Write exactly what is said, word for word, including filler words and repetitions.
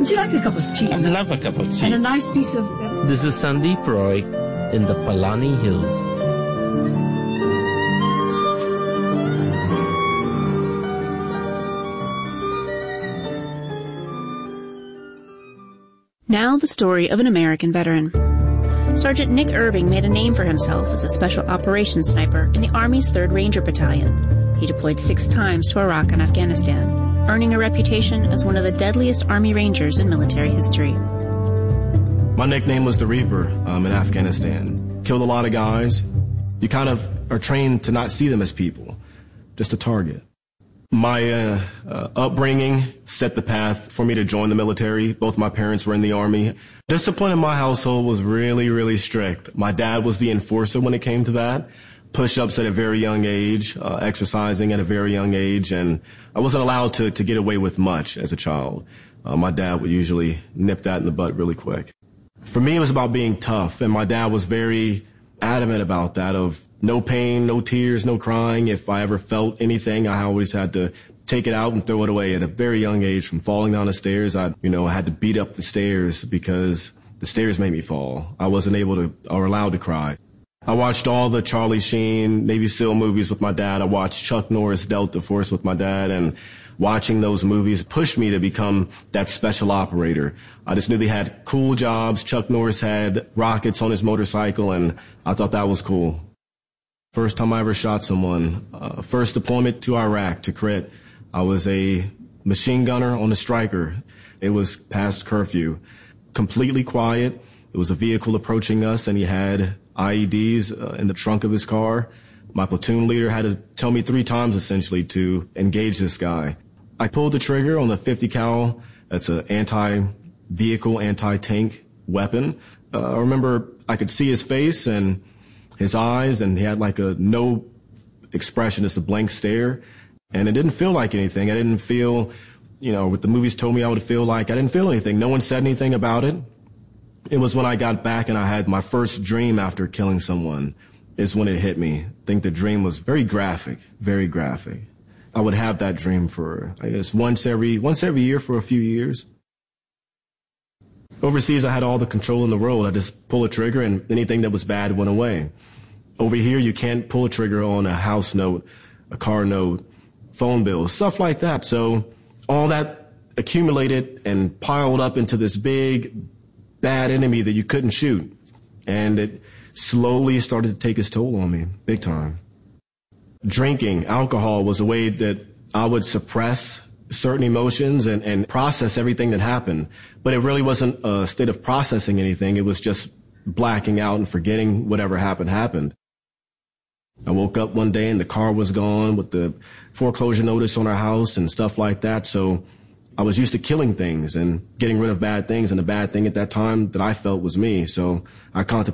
Would you like a cup of tea? I'd love a cup of tea. And a nice piece of... Uh... This is Sandeep Roy in the Palani Hills. Now the story of an American veteran. Sergeant Nick Irving made a name for himself as a special operations sniper in the Army's third Ranger Battalion. He deployed six times to Iraq and Afghanistan, earning a reputation as one of the deadliest Army Rangers in military history. My nickname was the Reaper um, in Afghanistan. Killed a lot of guys. You kind of are trained to not see them as people, just a target. My uh, uh, upbringing set the path for me to join the military. Both my parents were in the Army. Discipline in my household was really, really strict. My dad was the enforcer when it came to that. Push-ups at a very young age, uh, exercising at a very young age, and I wasn't allowed to, to get away with much as a child. Uh, my dad would usually nip that in the butt really quick. For me, it was about being tough, and my dad was very adamant about that, of no pain, no tears, no crying. If I ever felt anything, I always had to take it out and throw it away at a very young age. From falling down the stairs, I, you know, had to beat up the stairs because the stairs made me fall. I wasn't able to or allowed to cry. I watched all the Charlie Sheen, Navy SEAL movies with my dad. I watched Chuck Norris Delta Force with my dad, and watching those movies pushed me to become that special operator. I just knew they had cool jobs. Chuck Norris had rockets on his motorcycle, and I thought that was cool. First time I ever shot someone, uh, first deployment to Iraq, to crit. I was a machine gunner on a Stryker. It was past curfew. Completely quiet. There was a vehicle approaching us, and he had I E Ds uh, in the trunk of his car. My platoon leader had to tell me three times, essentially, to engage this guy. I pulled the trigger on the fifty cal. That's an anti-vehicle, anti-tank weapon. Uh, I remember I could see his face and his eyes, and he had like a no expression, just a blank stare. And it didn't feel like anything. I didn't feel, you know, what the movies told me I would feel like. I didn't feel anything. No one said anything about it. It was when I got back and I had my first dream after killing someone is when it hit me. I think the dream was very graphic, very graphic. I would have that dream for, I guess, once every, once every year for a few years. Overseas, I had all the control in the world. I just pull a trigger and anything that was bad went away. Over here, you can't pull a trigger on a house note, a car note, phone bills, stuff like that. So all that accumulated and piled up into this big, bad enemy that you couldn't shoot. And it slowly started to take its toll on me, big time. Drinking, alcohol was a way that I would suppress certain emotions and, and process everything that happened. But it really wasn't a state of processing anything. It was just blacking out and forgetting whatever happened happened. I woke up one day and the car was gone with the foreclosure notice on our house and stuff like that. So I was used to killing things and getting rid of bad things, and the bad thing at that time that I felt was me. So I contemplated